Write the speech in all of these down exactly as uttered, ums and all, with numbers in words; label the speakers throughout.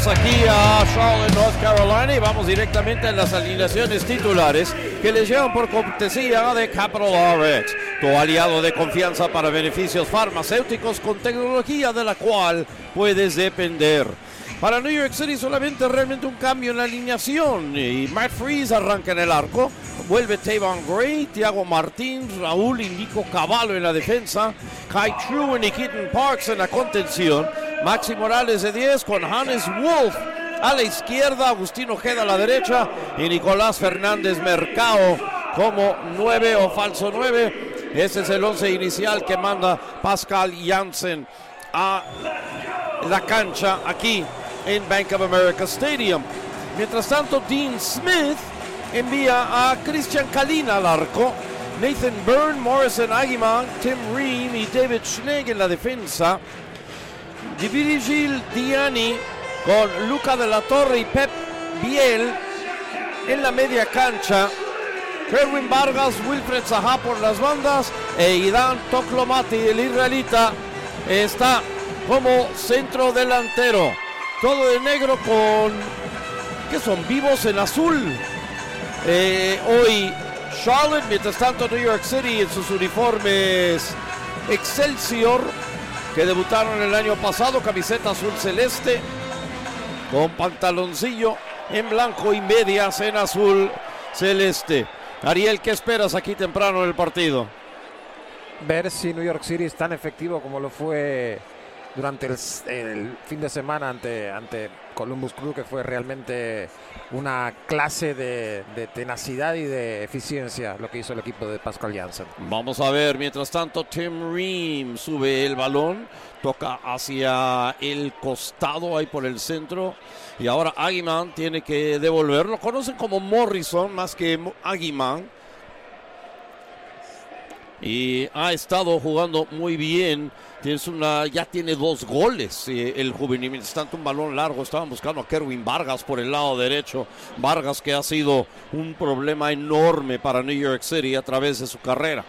Speaker 1: regresamos aquí a Charlotte, North Carolina, y vamos directamente a las alineaciones titulares que les llevan por cortesía de Capital R X, tu aliado de confianza para beneficios farmacéuticos con tecnología de la cual puedes depender. Para New York City solamente realmente un cambio en la alineación, y Matt Freese arranca en el arco, vuelve Tavon Gray, Thiago Martins, Raúl y Nico Cavallo en la defensa, Kai Truen y Keaton Parks en la contención, Maxi Morales de diez con Hannes Wolf a la izquierda, Agustín Ojeda a la derecha y Nicolás Fernández Mercado como nueve o falso nueve. Ese es el once inicial que manda Pascal Jansen a la cancha aquí en Bank of America Stadium. Mientras tanto, Dean Smith envía a Christian Kalina al arco, Nathan Byrne, Morrison Aguiman, Tim Ream y David Schlegg en la defensa, Virgil Diani con Luca de la Torre y Pep Biel en la media cancha, Kerwin Vargas, Wilfred Zaha por las bandas e Idan Toklomati, el israelita, está como centro delantero. Todo de negro con, ¿qué son? Vivos en azul. Eh, hoy Charlotte, mientras tanto New York City en sus uniformes Excelsior, que debutaron el año pasado, camiseta azul celeste con pantaloncillo en blanco y medias en azul celeste. Ariel, ¿qué esperas aquí temprano en el partido?
Speaker 2: Ver si New York City es tan efectivo como lo fue durante el, el fin de semana ante, ante Columbus Crew, que fue realmente una clase de, de tenacidad y de eficiencia lo que hizo el equipo de Pascal Jansen.
Speaker 1: Vamos a ver, mientras tanto Tim Ream sube el balón, toca hacia el costado ahí por el centro y ahora Aguiman tiene que devolverlo. Conocen como Morrison más que Aguiman y ha estado jugando muy bien. Tienes una, ya tiene dos goles eh, el juvenil. Mientras tanto, un balón largo. Estaban buscando a Kerwin Vargas por el lado derecho. Vargas, que ha sido un problema enorme para New York City a través de su carrera.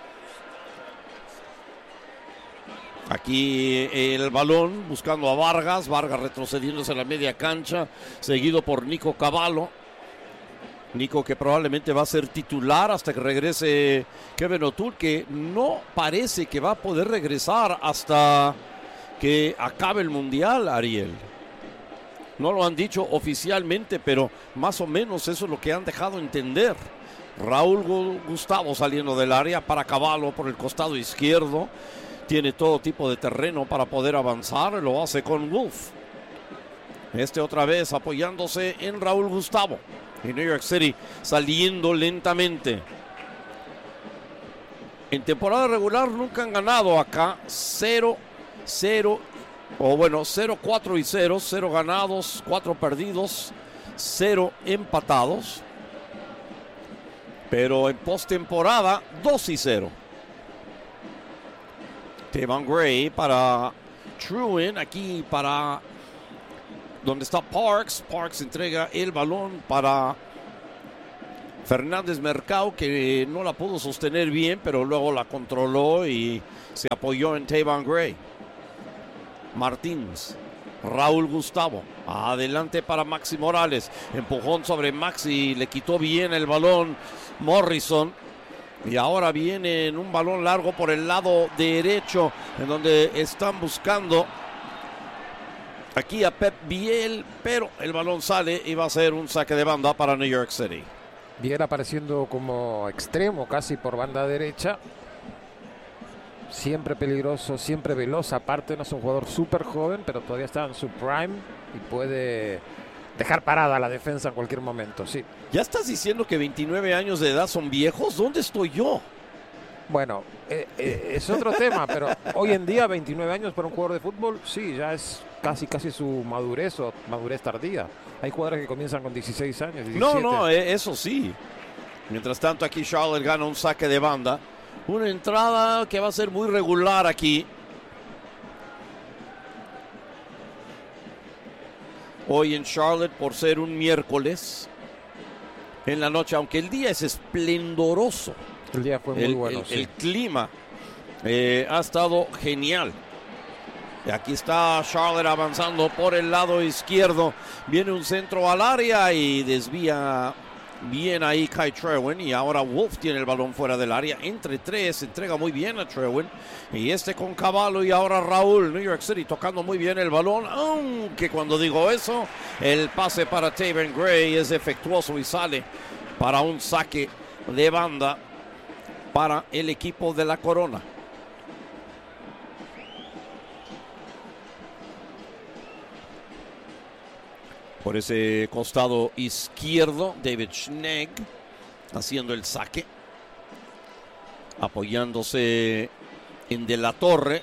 Speaker 1: Aquí el balón buscando a Vargas. Vargas retrocediéndose a la media cancha, seguido por Nico Cavallo. Nico, que probablemente va a ser titular hasta que regrese Kevin O'Toole, que no parece que va a poder regresar hasta que acabe el Mundial, Ariel. No lo han dicho oficialmente, pero más o menos eso es lo que han dejado entender. Raúl Gustavo saliendo del área para Cavallo por el costado izquierdo. Tiene todo tipo de terreno para poder avanzar, lo hace con Wolf. Este otra vez apoyándose en Raúl Gustavo. Y New York City saliendo lentamente. En temporada regular nunca han ganado acá. cero cero o bueno, cero cuatro y cero. cero ganados, cuatro perdidos, cero empatados. Pero en postemporada dos y cero. Tavon Gray para Truen, aquí para donde está Parks. Parks entrega el balón para Fernández Mercado, que no la pudo sostener bien, pero luego la controló y se apoyó en Tavon Gray. Martins, Raúl Gustavo, adelante para Maxi Morales, empujón sobre Maxi, le quitó bien el balón Morrison. Y ahora viene en un balón largo por el lado derecho, en donde están buscando aquí a Pep Biel, pero el balón sale y va a ser un saque de banda para New York City.
Speaker 2: Biel apareciendo como extremo, casi por banda derecha. Siempre peligroso, siempre veloz. Aparte no es un jugador súper joven, pero todavía está en su prime y puede dejar parada la defensa en cualquier momento, sí.
Speaker 1: ¿Ya estás diciendo que veintinueve años de edad son viejos? ¿Dónde estoy yo?
Speaker 2: Bueno, eh, eh, es otro tema, pero hoy en día veintinueve años para un jugador de fútbol, sí, ya es casi casi su madurez o madurez tardía. Hay jugadores que comienzan con dieciséis años, diecisiete.
Speaker 1: No, no, eh, eso sí. Mientras tanto aquí Charlotte gana un saque de banda. Una entrada que va a ser muy regular aquí. Hoy en Charlotte, por ser un miércoles en la noche, aunque el día es esplendoroso.
Speaker 2: El día fue muy
Speaker 1: el,
Speaker 2: bueno,
Speaker 1: el,
Speaker 2: sí.
Speaker 1: el clima eh, ha estado genial. Y aquí está Charlotte avanzando por el lado izquierdo. Viene un centro al área y desvía bien ahí Kai Trewin. Y ahora Wolf tiene el balón fuera del área. Entre tres, entrega muy bien a Trewin. Y este con Cavallo y ahora Raúl. New York City tocando muy bien el balón. Aunque cuando digo eso, el pase para Taven Gray es defectuoso y sale para un saque de banda para el equipo de la Corona. Por ese costado izquierdo, David Schnegg haciendo el saque, apoyándose en De La Torre.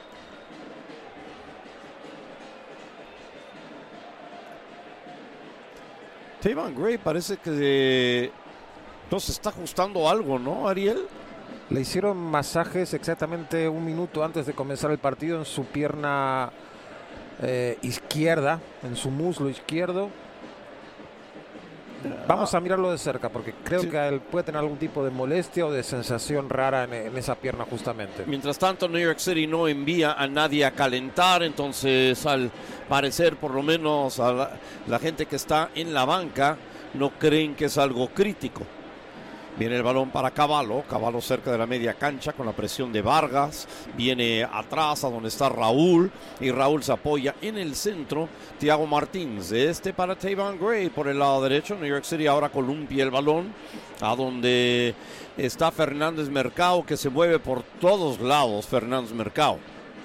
Speaker 1: Taven Gray parece que no se está ajustando algo, ¿no, Ariel?
Speaker 2: Le hicieron masajes exactamente un minuto antes de comenzar el partido en su pierna eh, izquierda, en su muslo izquierdo. Vamos a mirarlo de cerca porque creo sí. que él puede tener algún tipo de molestia o de sensación rara en, en esa pierna justamente.
Speaker 1: Mientras tanto, New York City no envía a nadie a calentar, entonces al parecer por lo menos a la, la gente que está en la banca no creen que es algo crítico. Viene el balón para Cavallo, Cavallo cerca de la media cancha con la presión de Vargas, viene atrás a donde está Raúl y Raúl se apoya en el centro, Thiago Martins, este para Taven Gray por el lado derecho. New York City ahora columpia el balón a donde está Fernández Mercado, que se mueve por todos lados. Fernández Mercado,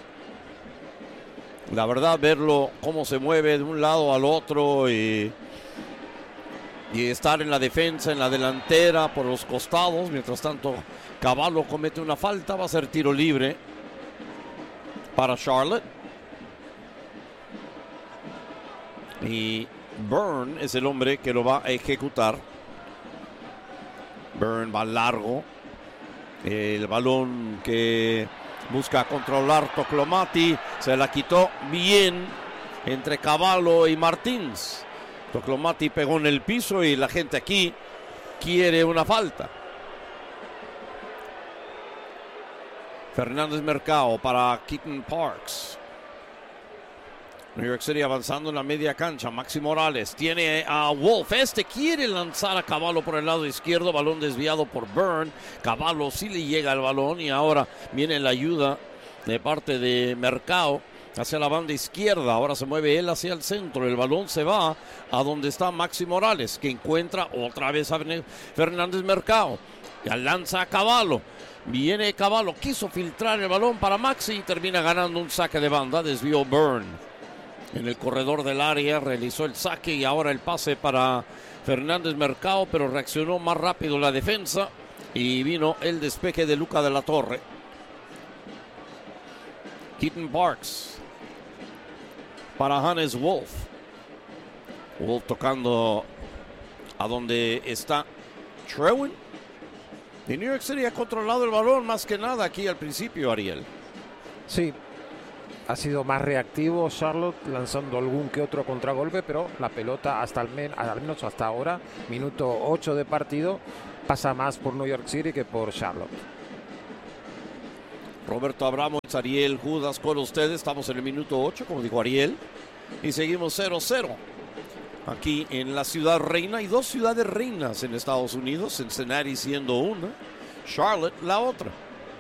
Speaker 1: la verdad, verlo cómo se mueve de un lado al otro y y estar en la defensa, en la delantera, por los costados. Mientras tanto, Cavallo comete una falta, va a ser tiro libre para Charlotte. Y Byrne es el hombre que lo va a ejecutar. Byrne va largo. El balón que busca controlar Toclomati, se la quitó bien entre Cavallo y Martins. Toclomati pegó en el piso y la gente aquí quiere una falta. Fernández Mercado para Keaton Parks. New York City avanzando en la media cancha. Maxi Morales tiene a Wolf. Este quiere lanzar a Cavallo por el lado izquierdo. Balón desviado por Byrne. Cavallo sí le llega el balón y ahora viene la ayuda de parte de Mercado hacia la banda izquierda. Ahora se mueve él hacia el centro. El balón se va a donde está Maxi Morales, que encuentra otra vez a Fernández Mercado. Ya lanza a Cavallo. Viene Cavallo, quiso filtrar el balón para Maxi y termina ganando un saque de banda. Desvió Byrne en el corredor del área, realizó el saque y ahora el pase para Fernández Mercado, pero reaccionó más rápido la defensa y vino el despeje de Luca de la Torre. Keaton Parks para Hannes Wolf. Wolf tocando a donde está Trewin. Y New York City ha controlado el balón más que nada aquí al principio, Ariel.
Speaker 2: Sí, ha sido más reactivo Charlotte, lanzando algún que otro contragolpe, pero la pelota hasta al, men al menos hasta ahora, minuto ocho de partido, pasa más por New York City que por Charlotte.
Speaker 1: Roberto Abramo, Ariel Judas con ustedes. Estamos en el minuto ocho, como dijo Ariel. Y seguimos cero cero. Aquí en la ciudad reina. Hay dos ciudades reinas en Estados Unidos. Cincinnati siendo una. Charlotte la otra.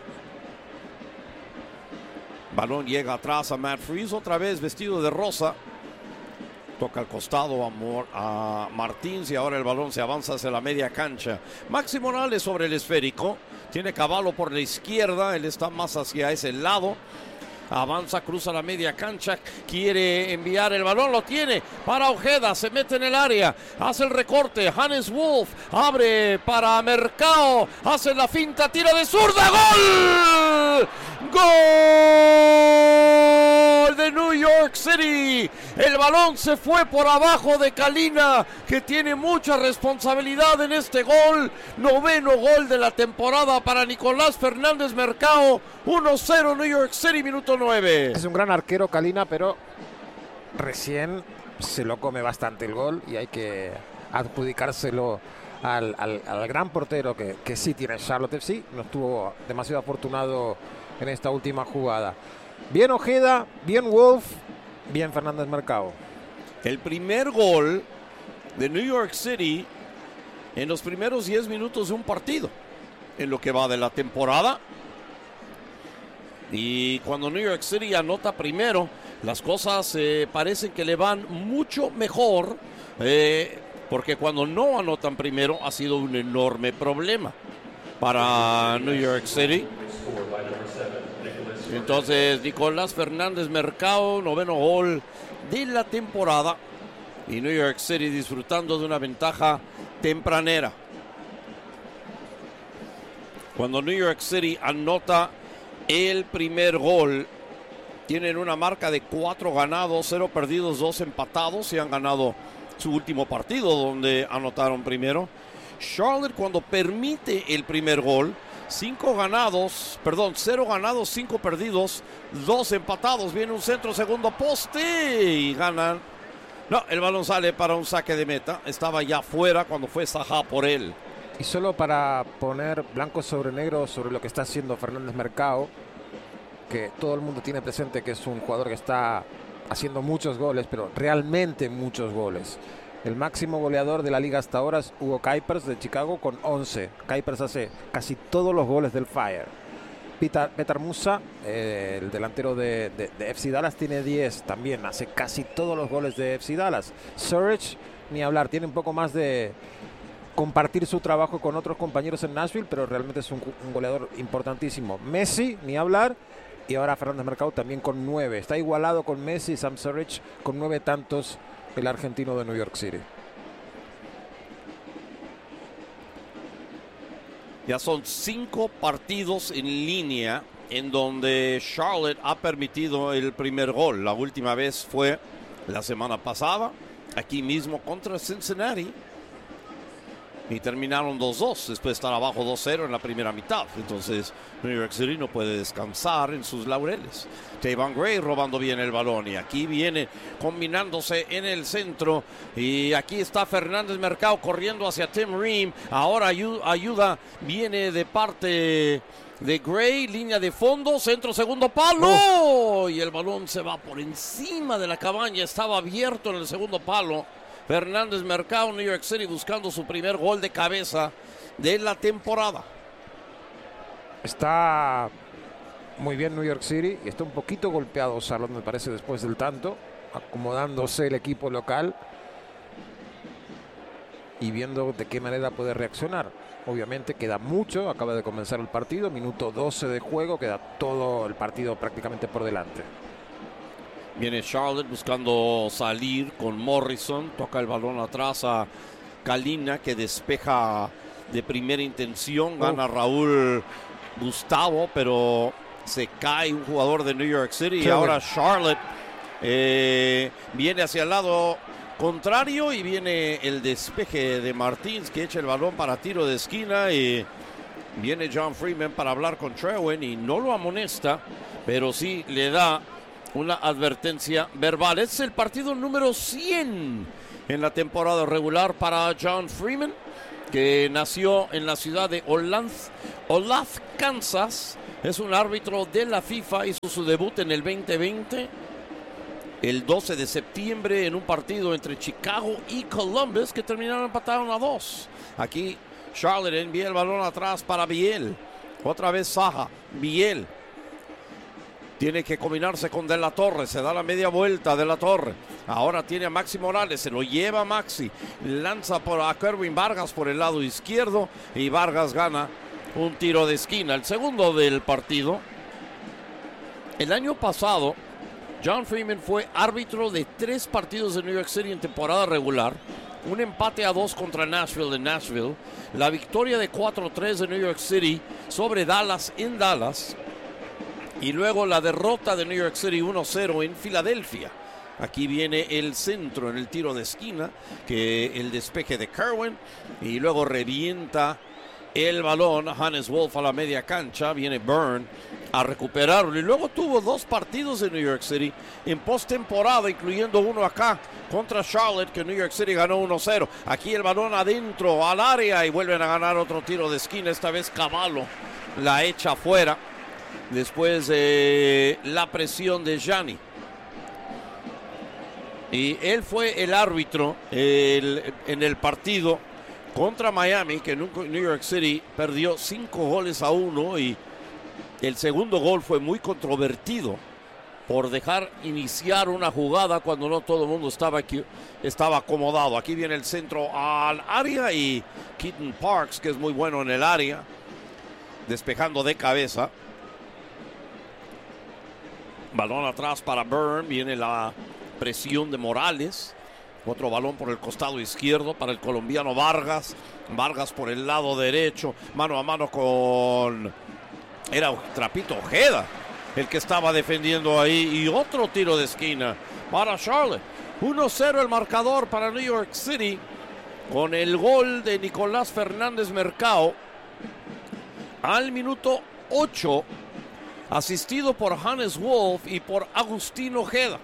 Speaker 1: Balón llega atrás a Matt Freese. Otra vez vestido de rosa. Toca al costado a, Mor a Martins y ahora el balón se avanza hacia la media cancha. Maxi Morales sobre el esférico. Tiene Cavallo por la izquierda. Él está más hacia ese lado. Avanza, cruza la media cancha. Quiere enviar el balón. Lo tiene para Ojeda. Se mete en el área. Hace el recorte. Hannes Wolf abre para Mercado. Hace la finta. Tira de zurda. ¡Gol! ¡Gol de New York City! El balón se fue por abajo de Kalina, que tiene mucha responsabilidad en este gol. Noveno gol de la temporada para Nicolás Fernández Mercado. uno cero New York City, minuto nueve.
Speaker 2: Es un gran arquero Kalina, pero recién se lo come bastante el gol y hay que adjudicárselo al, al, al gran portero que, que sí tiene Charlotte F C. No estuvo demasiado afortunado en esta última jugada. Bien Ojeda, bien Wolf, bien Fernández Mercado.
Speaker 1: El primer gol de New York City en los primeros diez minutos de un partido, en lo que va de la temporada. Y cuando New York City anota primero, las cosas eh, parecen que le van mucho mejor, eh, porque cuando no anotan primero ha sido un enorme problema para New York City. Entonces, Nicolás Fernández Mercado, noveno gol de la temporada, y New York City disfrutando de una ventaja tempranera. Cuando New York City anota el primer gol, tienen una marca de cuatro ganados, cero perdidos, dos empatados, y han ganado su último partido donde anotaron primero. Charlotte, cuando permite el primer gol, cinco ganados, perdón, cero ganados, cinco perdidos, dos empatados. Viene un centro, segundo poste y ganan. No, el balón sale para un saque de meta. Estaba ya fuera cuando fue Zaha por él.
Speaker 2: Y solo para poner blanco sobre negro sobre lo que está haciendo Fernández Mercado, que todo el mundo tiene presente que es un jugador que está haciendo muchos goles, pero realmente muchos goles. El máximo goleador de la liga hasta ahora es Hugo Kuipers de Chicago con once. Kuipers hace casi todos los goles del Fire. Peter, Petar Musa, eh, el delantero de, de, de F C Dallas, tiene diez. También hace casi todos los goles de F C Dallas. Surridge, ni hablar, tiene un poco más de compartir su trabajo con otros compañeros en Nashville, pero realmente es un, un goleador importantísimo. Messi, ni hablar. Y ahora Fernández Mercado también con nueve. Está igualado con Messi y Sam Surridge con nueve tantos, el argentino de New York City.
Speaker 1: Ya son cinco partidos en línea en donde Charlotte ha permitido el primer gol. La última vez fue la semana pasada, aquí mismo contra Cincinnati. Y terminaron dos dos, después de estar abajo dos cero en la primera mitad. Entonces New York City no puede descansar en sus laureles. Tavon Gray robando bien el balón, y aquí viene combinándose en el centro, y aquí está Fernández Mercado corriendo hacia Tim Ream. Ahora ayuda, ayuda viene de parte de Gray, línea de fondo, centro, segundo palo, oh. Y el balón se va por encima de la cabaña. Estaba abierto en el segundo palo. Fernández Mercado, New York City buscando su primer gol de cabeza de la temporada.
Speaker 2: Está muy bien New York City y está un poquito golpeado Charlotte, me parece, después del tanto, acomodándose el equipo local y viendo de qué manera puede reaccionar. Obviamente queda mucho, acaba de comenzar el partido, minuto doce de juego, queda todo el partido prácticamente por delante.
Speaker 1: Viene Charlotte buscando salir con Morrison. Toca el balón atrás a Kalina, que despeja de primera intención. Gana oh. Raúl Gustavo, pero se cae un jugador de New York City. Qué y ahora bueno. Charlotte eh, viene hacia el lado contrario y viene el despeje de Martins, que echa el balón para tiro de esquina. Y viene John Freeman para hablar con Trewin y no lo amonesta, pero sí le da una advertencia verbal. Es el partido número cien en la temporada regular para John Freeman, que nació en la ciudad de Olathe, Olathe, Kansas. Es un árbitro de la FIFA, hizo su debut en el veinte veinte, el doce de septiembre, en un partido entre Chicago y Columbus, que terminaron empatados a dos. Aquí Charlotte envía el balón atrás para Biel. Otra vez Zaha, Biel. Tiene que combinarse con De La Torre. Se da la media vuelta De La Torre. Ahora tiene a Maxi Morales. Se lo lleva Maxi. Lanza por a Kerwin Vargas por el lado izquierdo. Y Vargas gana un tiro de esquina. El segundo del partido. El año pasado, John Freeman fue árbitro de tres partidos de New York City en temporada regular. Un empate a dos contra Nashville en Nashville. La victoria de cuatro tres de New York City sobre Dallas en Dallas. Y luego la derrota de New York City uno cero en Filadelfia. Aquí viene el centro en el tiro de esquina, que el despeje de Kerwin, y luego revienta el balón Hannes Wolf a la media cancha. Viene Byrne a recuperarlo, y luego tuvo dos partidos de New York City en postemporada, incluyendo uno acá contra Charlotte, que New York City ganó uno cero. Aquí el balón adentro al área y vuelven a ganar otro tiro de esquina. Esta vez Cavallo la echa afuera. después de la presión de Gianni. Y él fue el árbitro el, en el partido contra Miami, que New York City perdió cinco goles a uno, y el segundo gol fue muy controvertido por dejar iniciar una jugada cuando no todo el mundo estaba, aquí, estaba acomodado. Aquí viene el centro al área y Keaton Parks, que es muy bueno en el área, despejando de cabeza. Balón atrás para Byrne, viene la presión de Morales. Otro balón por el costado izquierdo para el colombiano Vargas. Vargas por el lado derecho, mano a mano con... Era Trapito Ojeda el que estaba defendiendo ahí. Y otro tiro de esquina para Charlotte. uno cero el marcador para New York City, con el gol de Nicolás Fernández Mercado al minuto ocho, asistido por Hannes Wolf y por Agustín Ojeda.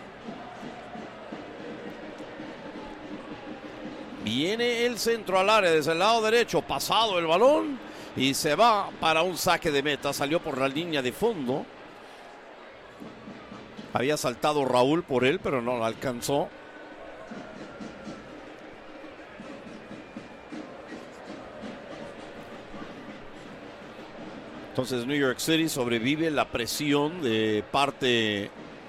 Speaker 1: Viene el centro al área desde el lado derecho, pasado el balón y se va para un saque de meta. Salió por la línea de fondo. Había saltado Raúl por él, pero no lo alcanzó. Entonces New York City sobrevive la presión de parte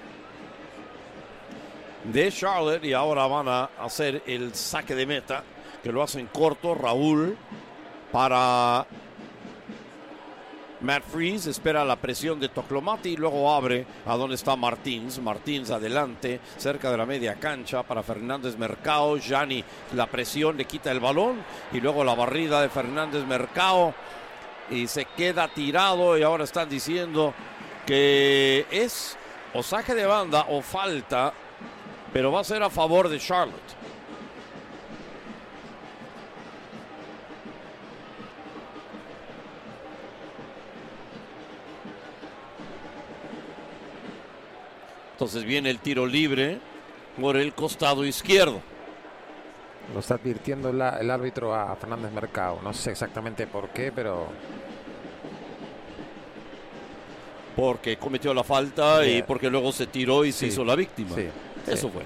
Speaker 1: de Charlotte, y ahora van a hacer el saque de meta, que lo hacen corto. Raúl para Matt Freese, espera la presión de Toclomati y luego abre a donde está Martins. Martins adelante, cerca de la media cancha para Fernández Mercado. Gianni, la presión, le quita el balón y luego la barrida de Fernández Mercado y se queda tirado, y ahora están diciendo que es o saque de banda o falta, pero va a ser a favor de Charlotte. Entonces viene el tiro libre por el costado izquierdo.
Speaker 2: Lo está advirtiendo la, el árbitro a Fernández Mercado. No sé exactamente por qué, pero...
Speaker 1: Porque cometió la falta, yeah, y porque luego se tiró y sí, se hizo la víctima.
Speaker 2: Sí,
Speaker 1: Eso
Speaker 2: sí.
Speaker 1: fue.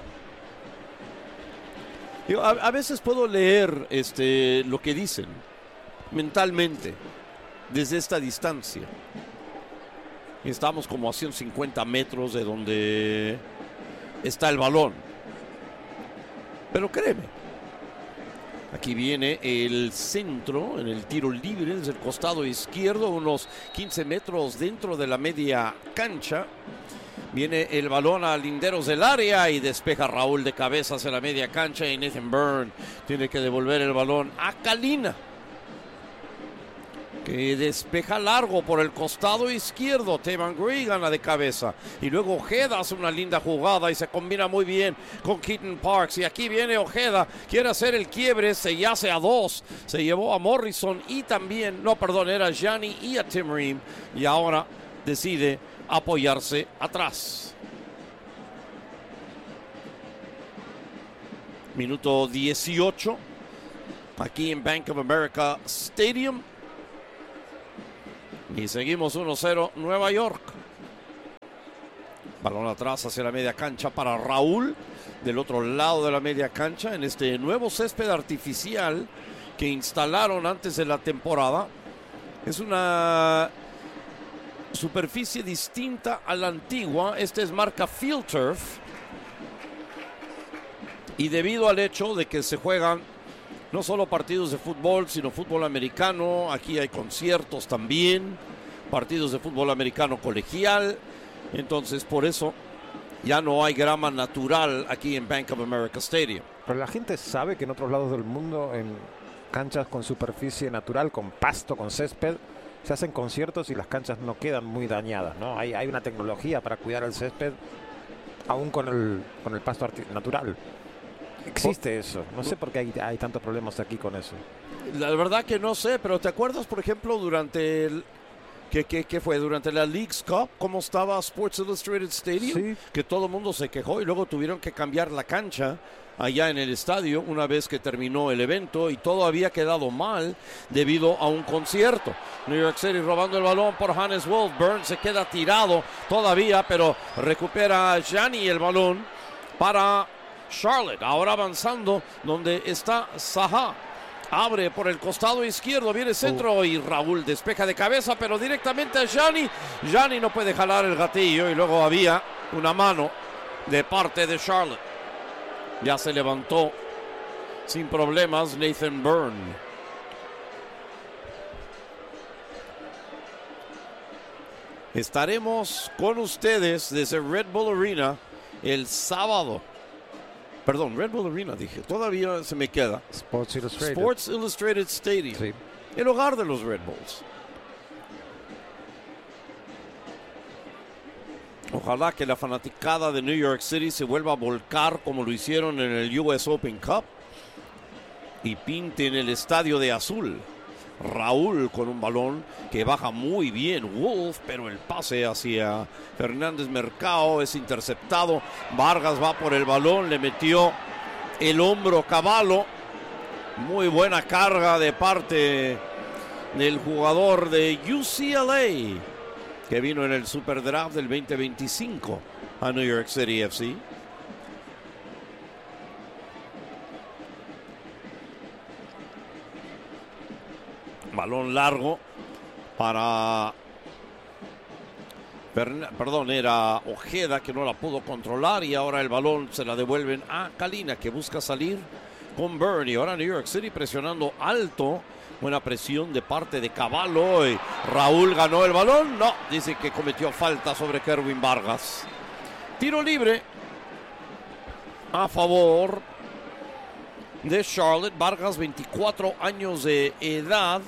Speaker 1: Yo a, a veces puedo leer este, lo que dicen mentalmente desde esta distancia. Y estamos como a ciento cincuenta metros de donde está el balón. Pero créeme, aquí viene el centro en el tiro libre desde el costado izquierdo, unos quince metros dentro de la media cancha. Viene el balón a linderos del área y despeja Raúl de cabeza hacia la media cancha, y Nathan Byrne tiene que devolver el balón a Kalina, que despeja largo por el costado izquierdo. Tevan Gray gana de cabeza y luego Ojeda hace una linda jugada y se combina muy bien con Keaton Parks. Y aquí viene Ojeda, quiere hacer el quiebre, se hace a dos, se llevó a Morrison y también, no perdón, era Gianni y a Tim Ream, y ahora decide apoyarse atrás. Minuto dieciocho aquí en Bank of America Stadium. Y seguimos uno cero Nueva York. Balón atrás hacia la media cancha para Raúl, del otro lado de la media cancha, en este nuevo césped artificial que instalaron antes de la temporada. Es una superficie distinta a la antigua. Este es marca Field Turf, y debido al hecho de que se juegan no solo partidos de fútbol, sino fútbol americano, aquí hay conciertos también, partidos de fútbol americano colegial. Entonces, por eso ya no hay grama natural aquí en Bank of America Stadium.
Speaker 2: Pero la gente sabe que en otros lados del mundo, en canchas con superficie natural, con pasto, con césped, se hacen conciertos y las canchas no quedan muy dañadas, ¿no? Hay, hay una tecnología para cuidar el césped aún con el, con el pasto natural. Existe eso. No sé por qué hay, hay tantos problemas aquí con eso.
Speaker 1: La verdad que no sé, pero ¿te acuerdas, por ejemplo, durante el, ¿Qué, qué, ¿Qué fue? ¿Durante la Leagues Cup? ¿Cómo estaba Sports Illustrated Stadium?
Speaker 2: Sí.
Speaker 1: Que todo el mundo se quejó y luego tuvieron que cambiar la cancha allá en el estadio una vez que terminó el evento y todo había quedado mal debido a un concierto. New York City robando el balón por Hannes Wolf. Burns se queda tirado todavía, pero recupera Gianni el balón para Charlotte. Ahora avanzando donde está Zaha. Abre por el costado izquierdo, viene centro uh. y Raúl despeja de cabeza, pero directamente a Gianni. Gianni no puede jalar el gatillo y luego había una mano de parte de Charlotte. Ya se levantó sin problemas Nathan Byrne. Estaremos con ustedes desde Red Bull Arena el sábado. Perdón, Red Bull Arena dije, todavía se me queda.
Speaker 2: Sports Illustrated.
Speaker 1: Sports Illustrated Stadium,
Speaker 2: sí.
Speaker 1: El hogar de los Red Bulls. Ojalá que la fanaticada de New York City se vuelva a volcar como lo hicieron en el U S Open Cup y pinten el estadio de azul. Raúl con un balón que baja muy bien Wolf, pero el pase hacia Fernández Mercado es interceptado. Vargas va por el balón, le metió el hombro Cavallo. Muy buena carga de parte del jugador de U C L A que vino en el Super Draft del veinte veinticinco a New York City F C. Balón largo para... Perdón, era Ojeda que no la pudo controlar y ahora el balón se la devuelven a Kalina que busca salir con Byrne. Y ahora New York City presionando alto. Buena presión de parte de Cavallo y Raúl ganó el balón. No, dice que cometió falta sobre Kerwin Vargas. Tiro libre a favor de Charlotte. Vargas, veinticuatro años de edad.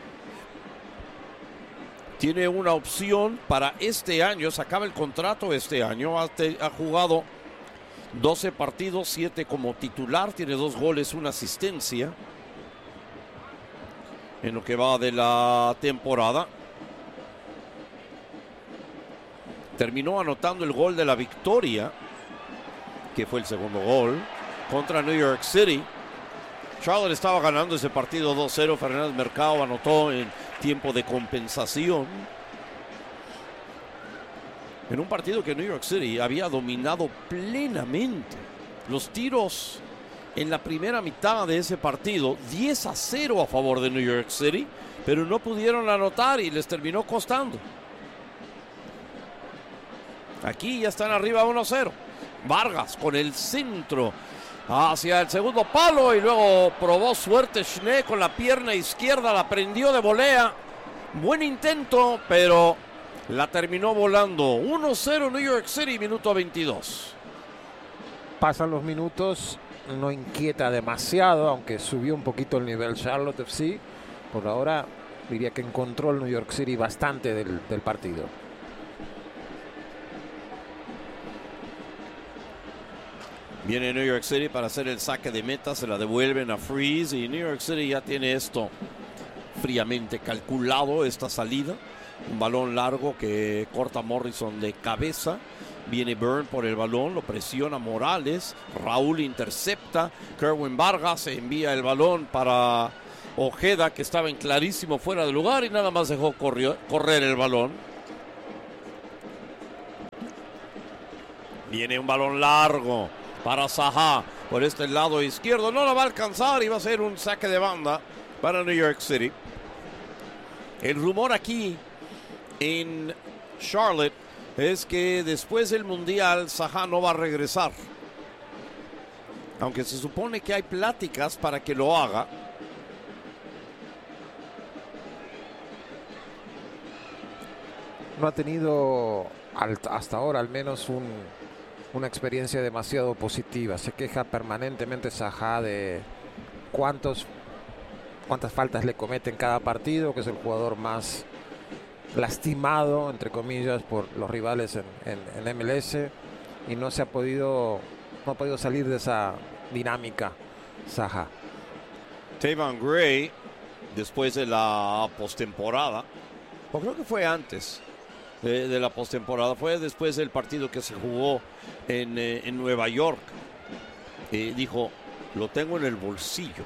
Speaker 1: Tiene una opción para este año, se acaba el contrato este año, ha, te, ha jugado doce partidos, siete como titular, tiene dos goles, una asistencia en lo que va de la temporada. Terminó anotando el gol de la victoria, que fue el segundo gol, contra New York City. Charlotte estaba ganando ese partido dos cero, Fernández Mercado anotó en tiempo de compensación. En un partido que New York City había dominado plenamente. Los tiros en la primera mitad de ese partido, diez a cero a favor de New York City, pero no pudieron anotar y les terminó costando. Aquí ya están arriba uno cero. Vargas con el centro hacia el segundo palo y luego probó suerte Schnee con la pierna izquierda, la prendió de volea. Buen intento, pero la terminó volando. uno cero New York City, minuto veintidós.
Speaker 2: Pasan los minutos, no inquieta demasiado, aunque subió un poquito el nivel Charlotte F C. Por ahora diría que encontró el New York City bastante del, del partido.
Speaker 1: Viene New York City para hacer el saque de meta, se la devuelven a Freeze y New York City ya tiene esto fríamente calculado, esta salida. Un balón largo que corta Morrison de cabeza. Viene Byrne por el balón, lo presiona Morales. Raúl intercepta. Kerwin Vargas envía el balón para Ojeda, que estaba en clarísimo fuera de lugar y nada más dejó corrió, correr el balón. Viene un balón largo para Zaha por este lado izquierdo. No la va a alcanzar y va a ser un saque de banda para New York City. El rumor aquí en Charlotte es que después del Mundial Zaha no va a regresar. Aunque se supone que hay pláticas para que lo haga.
Speaker 2: No ha tenido hasta ahora al menos un, una experiencia demasiado positiva. Se queja permanentemente Zaha de cuántos, cuántas faltas le comete en cada partido, que es el jugador más lastimado, entre comillas, por los rivales en, en, en M L S, y no se ha podido, no ha podido salir de esa dinámica Zaha.
Speaker 1: Tavon Gray, después de la postemporada, o creo que fue antes de, de la postemporada, fue después del partido que se jugó en, eh, en Nueva York. Eh, dijo, lo tengo en el bolsillo.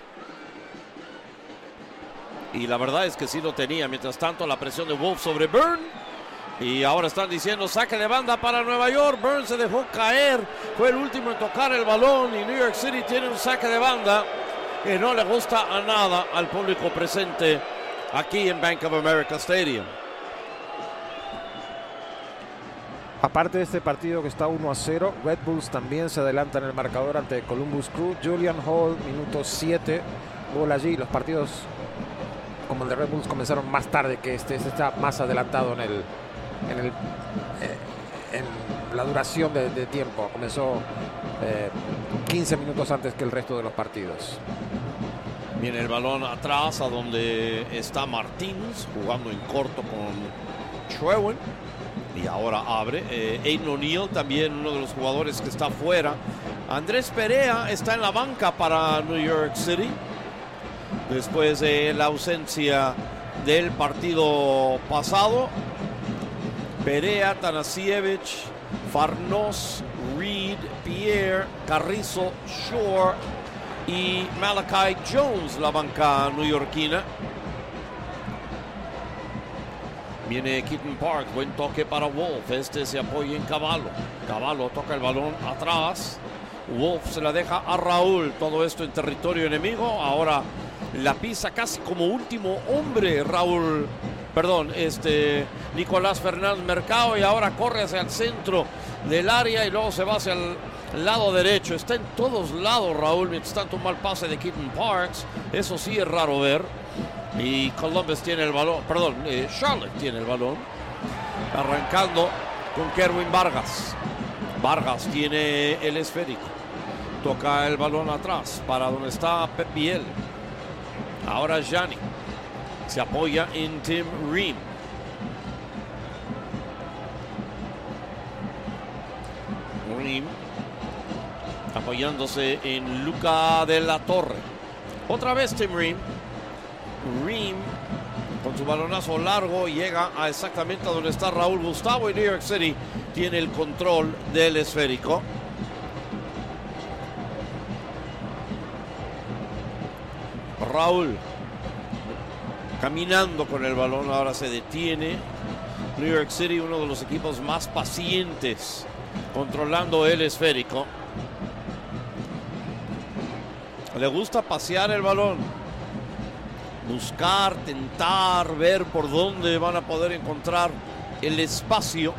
Speaker 1: Y la verdad es que sí lo tenía. Mientras tanto, la presión de Wolf sobre Byrne. Y ahora están diciendo saque de banda para Nueva York. Byrne se dejó caer. Fue el último en tocar el balón. Y New York City tiene un saque de banda que no le gusta a nada al público presente aquí en Bank of America Stadium.
Speaker 2: Aparte de este partido que está uno a cero, Red Bulls también se adelanta en el marcador ante Columbus Crew. Julian Hall, minuto siete, gol allí. Los partidos como el de Red Bulls comenzaron más tarde que este. Este está más adelantado en el, en, el, eh, en la duración de, de tiempo. Comenzó eh, quince minutos antes que el resto de los partidos.
Speaker 1: Viene el balón atrás a donde está Martínez jugando en corto con Sherwin. Y ahora abre. Eh, Aiden O'Neill también uno de los jugadores que está afuera. Andrés Perea está en la banca para New York City. Después de la ausencia del partido pasado. Perea, Tanasiewicz, Farnos, Reed, Pierre, Carrizo, Shore y Malachi Jones, la banca neoyorquina. Viene Keaton Park, buen toque para Wolf. Este se apoya en Cavallo. Cavallo toca el balón atrás. Wolf se la deja a Raúl. Todo esto en territorio enemigo. Ahora la pisa casi como último hombre Raúl. Perdón, este Nicolás Fernández Mercado. Y ahora corre hacia el centro del área y luego se va hacia el lado derecho. Está en todos lados Raúl. Mientras tanto un mal pase de Keaton Parks. Eso sí es raro ver. Y Columbus tiene el balón, perdón, eh, Charlotte tiene el balón. Arrancando con Kerwin Vargas. Vargas tiene el esférico. Toca el balón atrás para donde está Pep Biel. Ahora Gianni. Se apoya en Tim Ream. Ream. Apoyándose en Luca de la Torre. Otra vez Tim Ream. Ream con su balonazo largo llega a exactamente a donde está Raúl Gustavo y New York City tiene el control del esférico. Raúl caminando con el balón, ahora se detiene. New York City, uno de los equipos más pacientes controlando el esférico. Le gusta pasear el balón. Buscar, tentar, ver por dónde van a poder encontrar el espacio.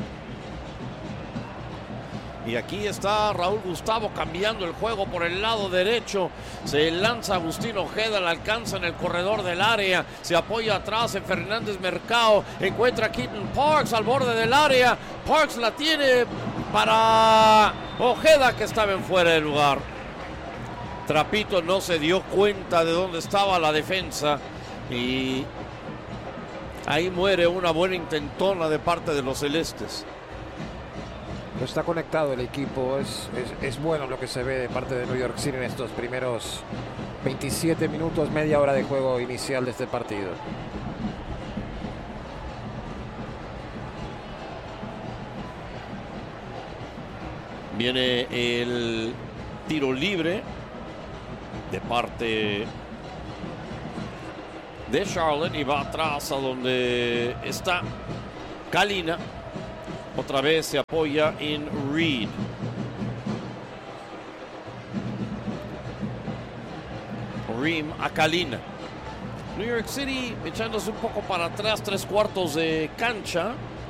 Speaker 1: Y aquí está Raúl Gustavo cambiando el juego por el lado derecho. Se lanza Agustín Ojeda, la alcanza en el corredor del área. Se apoya atrás en Fernández Mercado. Encuentra a Keaton Parks al borde del área. Parks la tiene para Ojeda, que estaba en fuera de lugar. Trapito no se dio cuenta de dónde estaba la defensa y ahí muere una buena intentona de parte de los celestes.
Speaker 2: No está conectado el equipo, es, es, es bueno lo que se ve de parte de New York City en estos primeros veintisiete minutos, media hora de juego inicial de este partido.
Speaker 1: Viene el tiro libre de parte de Charlotte y va atrás a donde está Kalina. Otra vez se apoya en Reed. Ream a Kalina. New York City echándose un poco para atrás, tres cuartos de cancha.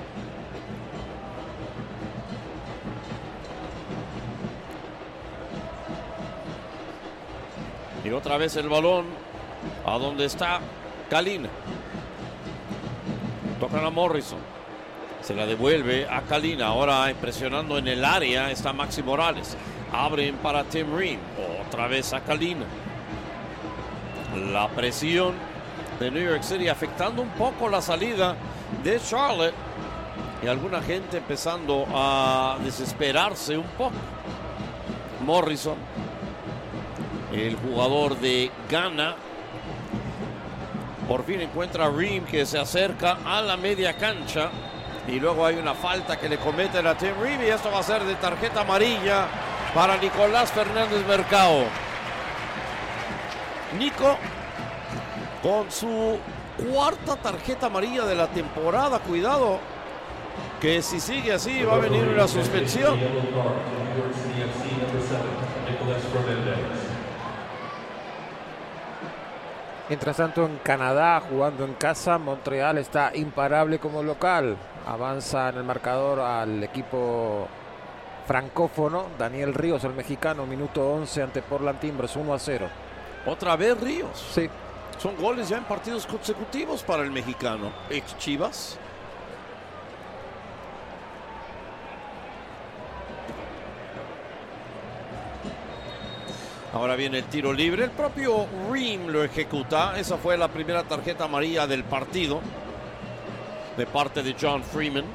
Speaker 1: Y otra vez el balón a donde está Kalina. Tocan a Morrison. Se la devuelve a Kalina. Ahora impresionando en el área está Maxi Morales. Abren para Tim Ream. Otra vez a Kalina. La presión de New York City afectando un poco la salida de Charlotte. Y alguna gente empezando a desesperarse un poco. Morrison, el jugador de Ghana, Por fin encuentra a Ream, que se acerca a la media cancha. Y luego hay una falta que le cometen a Tim Ream. Y esto va a ser de tarjeta amarilla para Nicolás Fernández Mercado. Nico con su cuarta tarjeta amarilla de la temporada. Cuidado, que si sigue así va a venir una suspensión.
Speaker 2: Mientras tanto, en Canadá, jugando en casa, Montreal está imparable como local. Avanza en el marcador al equipo francófono. Daniel Ríos, el mexicano, minuto once ante Portland Timbers, uno a cero.
Speaker 1: Otra vez Ríos.
Speaker 2: Sí.
Speaker 1: Son goles ya en partidos consecutivos para el mexicano. Ex Chivas. Ahora viene el tiro libre. El propio Ream lo ejecuta. Esa fue la primera tarjeta amarilla del partido de parte de John Freeman.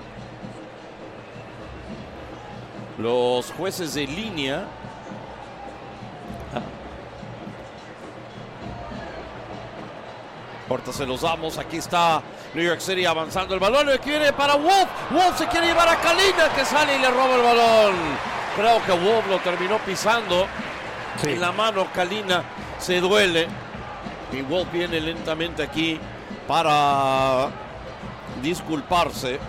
Speaker 1: Los jueces de línea ahorita se los damos. Aquí está New York City avanzando el balón. Aquí viene para Wolf. Wolf se quiere llevar a Kalina, que sale y le roba el balón. Creo que Wolf lo terminó pisando. Sí. En la mano Kalina se duele. Y Wolf viene lentamente aquí para disculparse.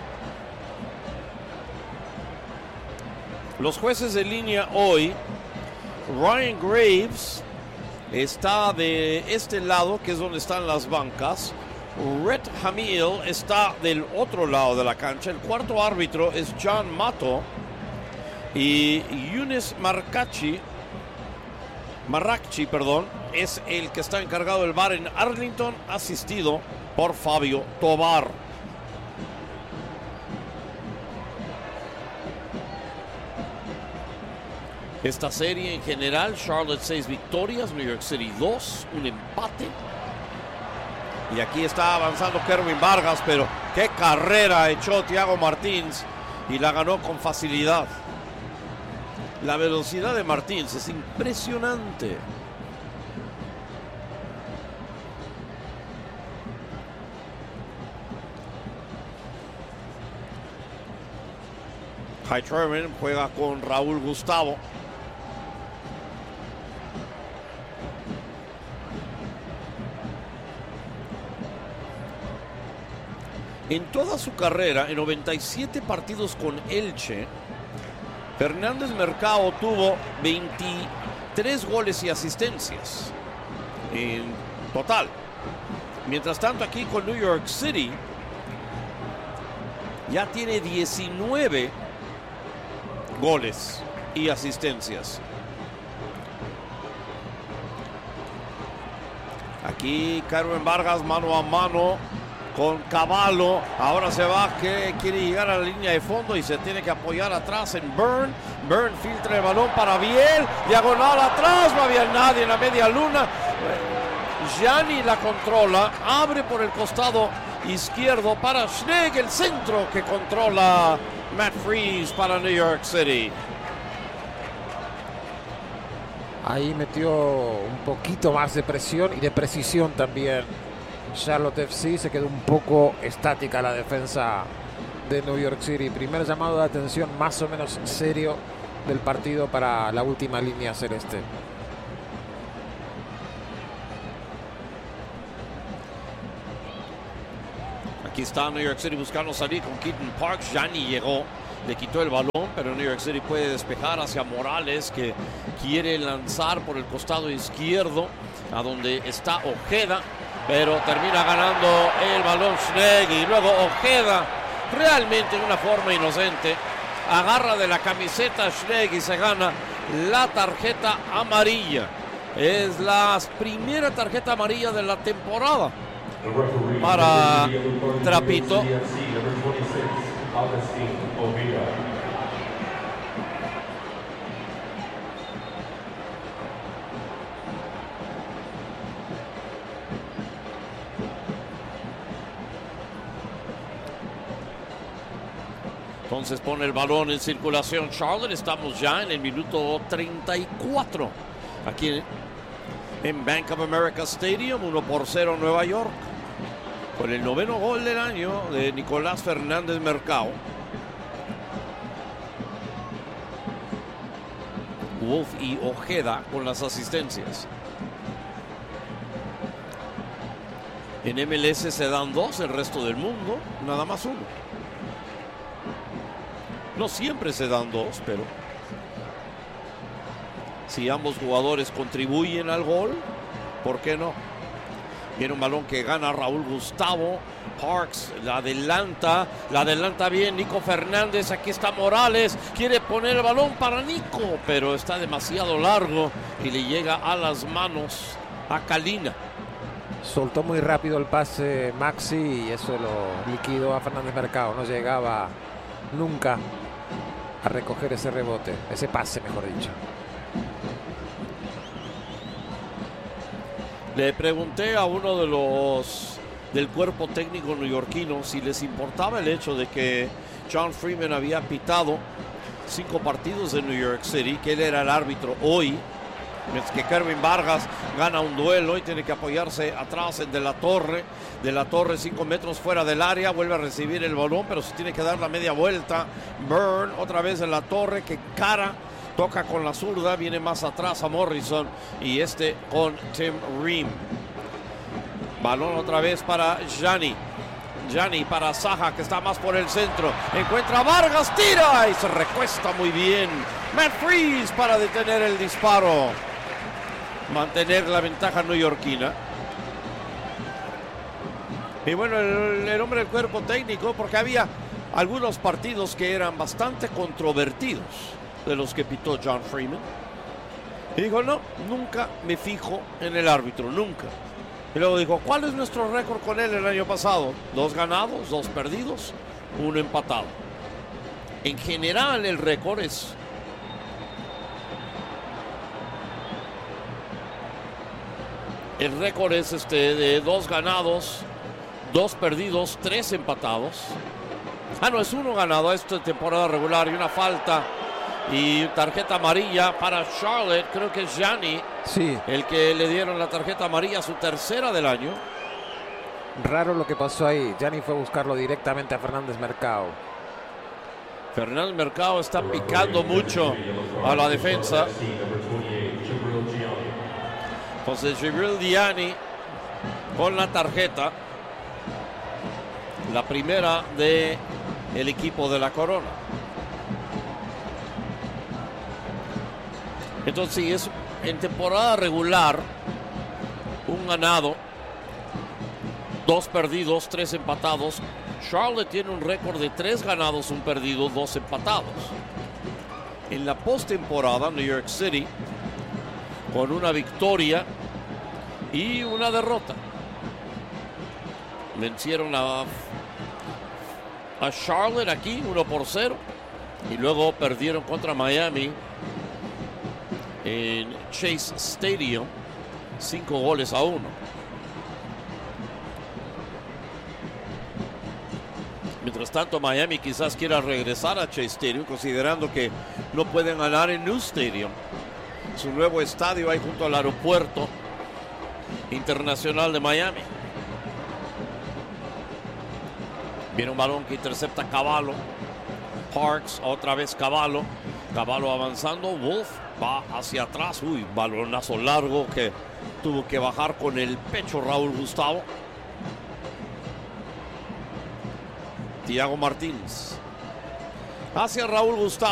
Speaker 1: Los jueces de línea hoy. Ryan Graves está de este lado, que es donde están las bancas. Rhett Hamill está del otro lado de la cancha. El cuarto árbitro es John Mato. Y Yunis Marcachi, Marrakchi, perdón, es el que está encargado del V A R en Arlington, asistido por Fabio Tobar. Esta serie en general, Charlotte seis victorias, New York City dos, un empate. Y aquí está avanzando Kerwin Vargas, pero qué carrera echó Thiago Martins y la ganó con facilidad. La velocidad de Martins es impresionante. High Trevor juega con Raúl Gustavo. En toda su carrera, en noventa y siete partidos con Elche, Fernández Mercado tuvo veintitrés goles y asistencias en total. Mientras tanto, aquí con New York City ya tiene diecinueve goles y asistencias. Aquí Kerwin Vargas mano a mano con Cavallo. Ahora se va, que quiere llegar a la línea de fondo y se tiene que apoyar atrás en Byrne. Byrne filtra el balón para Biel. Diagonal atrás, no había nadie en la media luna. Gianni la controla. Abre por el costado izquierdo para Schnegg. El centro que controla Matt Freese para New York City.
Speaker 2: Ahí metió un poquito más de presión y de precisión también. Charlotte F C, se quedó un poco estática la defensa de New York City. Primer llamado de atención más o menos serio del partido para la última línea celeste.
Speaker 1: Aquí está New York City buscando salir con Keaton Parks. Gianni llegó, le quitó el balón, pero New York City puede despejar hacia Morales, que quiere lanzar por el costado izquierdo a donde está Ojeda. Pero termina ganando el balón Schnegg, y luego Ojeda, realmente de una forma inocente, agarra de la camiseta Schnegg y se gana la tarjeta amarilla. Es la primera tarjeta amarilla de la temporada para Trapito. Entonces pone el balón en circulación Charlotte. Estamos ya en el minuto treinta y cuatro. Aquí en Bank of America Stadium, uno por cero Nueva York. Con el noveno gol del año de Nicolás Fernández Mercado. Wolf y Ojeda con las asistencias. En M L S se dan dos, el resto del mundo nada más uno. No siempre se dan dos, pero si ambos jugadores contribuyen al gol, ¿por qué no? Viene un balón que gana Raúl Gustavo. Parks la adelanta, la adelanta bien Nico Fernández. Aquí está Morales, quiere poner el balón para Nico, pero está demasiado largo y le llega a las manos a Calina.
Speaker 2: Soltó muy rápido el pase Maxi y eso lo liquidó a Fernández Mercado. No llegaba nunca a recoger ese rebote, ese pase, mejor dicho.
Speaker 1: Le pregunté a uno de los del cuerpo técnico neoyorquino si les importaba el hecho de que John Freeman había pitado cinco partidos de New York City, que él era el árbitro hoy, mientras que Kervin Vargas gana un duelo y tiene que apoyarse atrás en De La Torre. De La Torre cinco metros fuera del área, vuelve a recibir el balón, pero se tiene que dar la media vuelta. Byrne otra vez en La Torre, que cara, toca con la zurda, viene más atrás a Morrison y este con Tim Ream. Balón otra vez para Gianni. Gianni para Saja, que está más por el centro. Encuentra a Vargas, tira y se recuesta muy bien. Matt Freese para detener el disparo. Mantener la ventaja neoyorquina. Y bueno, el, el hombre del cuerpo técnico, porque había algunos partidos que eran bastante controvertidos de los que pitó John Freeman. Y dijo, no, nunca me fijo en el árbitro, nunca. Y luego dijo, ¿cuál es nuestro récord con él el año pasado? Dos ganados, dos perdidos, uno empatado. En general el récord es el récord es este de dos ganados, dos perdidos, tres empatados. Ah, no, es uno ganado, esta temporada regular y una falta. Y tarjeta amarilla para Charlotte, creo que es Gianni,
Speaker 2: sí,
Speaker 1: el que le dieron la tarjeta amarilla, su tercera del año.
Speaker 2: Raro lo que pasó ahí. Gianni fue a buscarlo directamente a Fernández Mercado.
Speaker 1: Fernández Mercado está picando mucho a la defensa. Entonces Jibril Gianni con la tarjeta, la primera de el equipo de la Corona. Entonces, sí, es en temporada regular un ganado, dos perdidos, tres empatados. Charlotte tiene un récord de tres ganados, un perdido, dos empatados. En la postemporada, New York City con una victoria y una derrota. Vencieron a, a Charlotte aquí uno por cero y luego perdieron contra Miami en Chase Stadium, cinco goles a uno. Mientras tanto, Miami quizás quiera regresar a Chase Stadium, considerando que no pueden ganar en New Stadium, su nuevo estadio ahí junto al aeropuerto internacional de Miami. Viene un balón que intercepta Cavallo. Parks, otra vez Cavallo. Cavallo avanzando, Wolf va hacia atrás. Uy, balonazo largo que tuvo que bajar con el pecho Raúl Gustavo. Thiago Martínez hacia Raúl Gustavo.